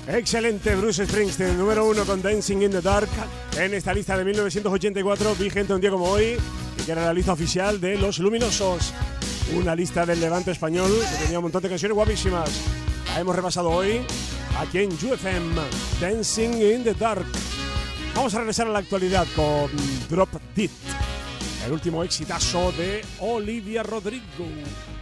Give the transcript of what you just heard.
Excelente, Bruce Springsteen, número 1 con Dancing in the Dark en esta lista de 1984, vigente un día como hoy, y que era la lista oficial de Los Luminosos. Una lista del Levante español que tenía un montón de canciones guapísimas. La hemos repasado hoy aquí en UFM, Dancing in the Dark. Vamos a regresar a la actualidad con Drop Dead, el último exitazo de Olivia Rodrigo.